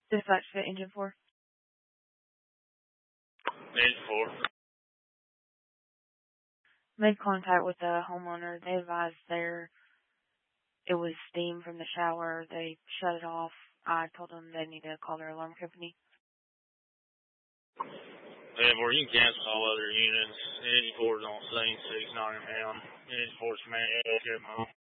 Dispatch to Engine 4. Engine 4. Made contact with the homeowner. They advised it was steam from the shower. They shut it off. I told them they need to call their alarm company. Yeah, well, you can cancel all other units. Engine 4 is on scene, 6 knocking down. Engine 4's command,